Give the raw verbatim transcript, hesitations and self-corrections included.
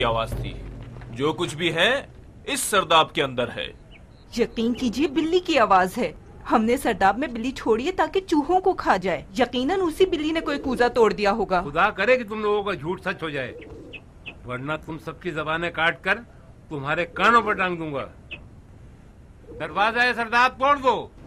आवाज थी। जो कुछ भी है इस सरदाब के अंदर है। यकीन कीजिए बिल्ली की आवाज है। हमने सरदाब में बिल्ली छोड़ी है ताकि चूहों को खा जाए। यकीनन उसी बिल्ली ने कोई कूजा तोड़ दिया होगा। खुदा करे कि तुम लोगों का झूठ सच हो जाए, वरना तुम सबकी जबानें काट कर तुम्हारे कानों पर टांग दूंगा। दरवाजा है सरदाब तोड़ दो।